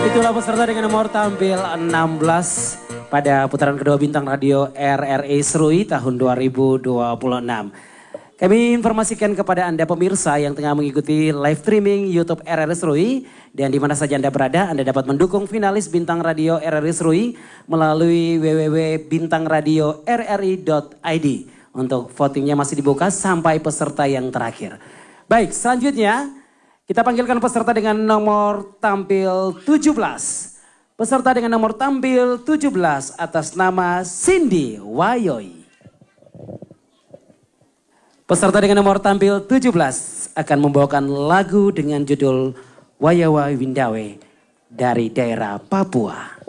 Itulah peserta dengan nomor tampil 16 pada putaran kedua Bintang Radio RRI Serui tahun 2026. Kami informasikan kepada Anda pemirsa yang tengah mengikuti live streaming YouTube RRI Serui dan di mana saja Anda berada, Anda dapat mendukung finalis Bintang Radio RRI Serui melalui www.bintangradio.rri.id. Untuk votingnya masih dibuka sampai peserta yang terakhir. Baik, selanjutnya kita panggilkan peserta dengan nomor tampil 17. Peserta dengan nomor tampil 17 atas nama Cindy Wayoyi. Peserta dengan nomor tampil 17 akan membawakan lagu dengan judul Wayawa Windawe dari daerah Papua.